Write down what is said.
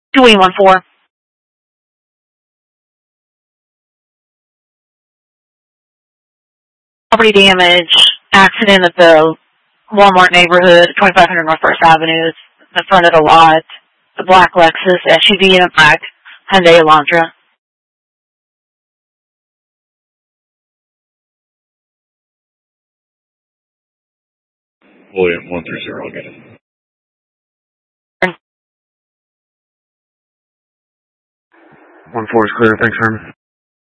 2814. Property damage, accident at the Walmart neighborhood, 2500 North First Avenue, the front of the lot, the black Lexus SUV in the back, Hyundai Elantra. William 130, I'll get it. 1-4 is clear, thanks, Herman.